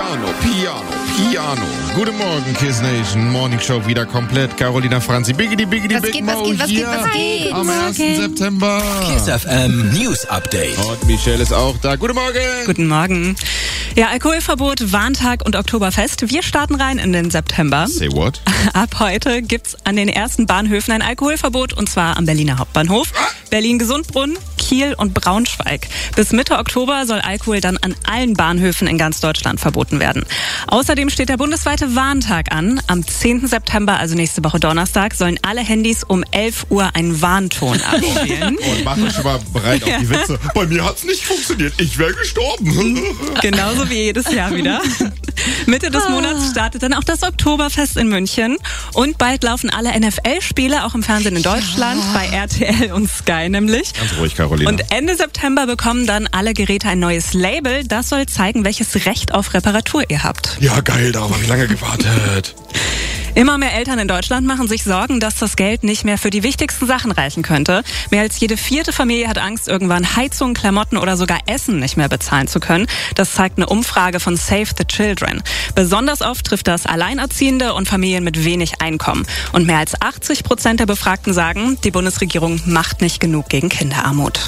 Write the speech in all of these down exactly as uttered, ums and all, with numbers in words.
Piano, Piano, Piano. Guten Morgen, Kiss Nation. Morning Show wieder komplett. Carolina Franzi, Biggity, Biggity, was Big geht, Mo was geht, was hier geht, was geht? am ersten September. Kiss F M News Update. Und Michelle ist auch da. Guten Morgen. Guten Morgen. Ja, Alkoholverbot, Warntag und Oktoberfest. Wir starten rein in den September. Say what? Ab heute gibt's an den ersten Bahnhöfen ein Alkoholverbot, und zwar am Berliner Hauptbahnhof, Berlin-Gesundbrunnen, Kiel und Braunschweig. Bis Mitte Oktober soll Alkohol dann an allen Bahnhöfen in ganz Deutschland verboten werden. Außerdem steht der bundesweite Warntag an. Am zehnten September, also nächste Woche Donnerstag, sollen alle Handys um elf Uhr einen Warnton abspielen. Und macht euch schon mal bereit auf die Witze. Bei mir hat's nicht funktioniert. Ich wäre gestorben. Genauso wie jedes Jahr wieder. Mitte des Monats startet dann auch das Oktoberfest in München. Und bald laufen alle N F L-Spiele auch im Fernsehen in Deutschland, ja. bei R T L und Sky nämlich. Ganz ruhig, Carolina. Und Ende September bekommen dann alle Geräte ein neues Label. Das soll zeigen, welches Recht auf Reparatur ihr habt. Ja, geil, darauf habe ich lange gewartet. Immer mehr Eltern in Deutschland machen sich Sorgen, dass das Geld nicht mehr für die wichtigsten Sachen reichen könnte. Mehr als jede vierte Familie hat Angst, irgendwann Heizung, Klamotten oder sogar Essen nicht mehr bezahlen zu können. Das zeigt eine Umfrage von Save the Children. Besonders oft trifft das Alleinerziehende und Familien mit wenig Einkommen. Und mehr als achtzig Prozent der Befragten sagen, die Bundesregierung macht nicht genug gegen Kinderarmut.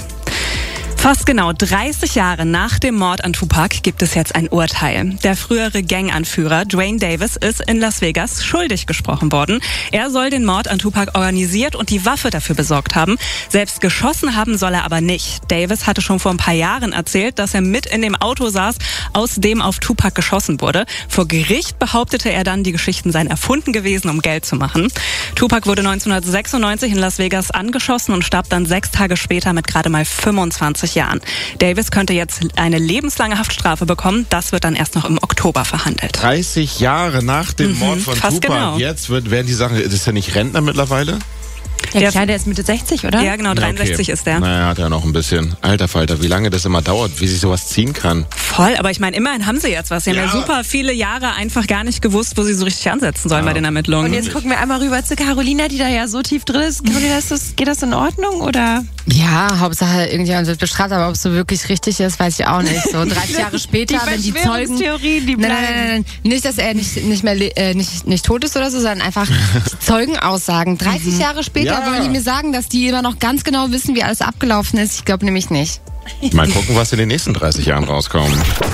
Fast genau dreißig Jahre nach dem Mord an Tupac gibt es jetzt ein Urteil. Der frühere Ganganführer Duane Davis ist in Las Vegas schuldig gesprochen worden. Er soll den Mord an Tupac organisiert und die Waffe dafür besorgt haben. Selbst geschossen haben soll er aber nicht. Davis hatte schon vor ein paar Jahren erzählt, dass er mit in dem Auto saß, aus dem auf Tupac geschossen wurde. Vor Gericht behauptete er dann, die Geschichten seien erfunden gewesen, um Geld zu machen. Tupac wurde neunzehnhundertsechsundneunzig in Las Vegas angeschossen und starb dann sechs Tage später mit gerade mal fünfundzwanzig Jahren. Davis könnte jetzt eine lebenslange Haftstrafe bekommen. Das wird dann erst noch im Oktober verhandelt. dreißig Jahre nach dem Mhm, Mord von fast Tupac. genau. Jetzt wird, werden die Sachen, ist er nicht Rentner mittlerweile? Ja, Der- klar, der ist Mitte sechzig, oder? Ja, genau, dreiundsechzig Ja, okay. ist der. Naja, hat er noch ein bisschen. Alter Falter, wie lange das immer dauert, wie sich sowas ziehen kann. Voll, aber ich meine, immerhin haben sie jetzt was. Sie haben ja Ja. super viele Jahre einfach gar nicht gewusst, wo sie so richtig ansetzen sollen Ja. bei den Ermittlungen. Und jetzt gucken wir einmal rüber zu Carolina, die da ja so tief drin ist. Carolina, ist das, geht das in Ordnung, oder? Ja, Hauptsache irgendjemand wird bestraft, aber ob es so wirklich richtig ist, weiß ich auch nicht. So dreißig Jahre später, Die wenn die Zeugen... Verschwörungstheorien, die Nein, bleiben. nein, nein, nein, nicht, dass er nicht, nicht mehr le- äh, nicht, nicht tot ist oder so, sondern einfach die Zeugenaussagen. dreißig Jahre später Ja. wollen die mir sagen, dass die immer noch ganz genau wissen, wie alles abgelaufen ist. Ich glaube nämlich nicht. Mal gucken, was in den nächsten dreißig Jahren rauskommt.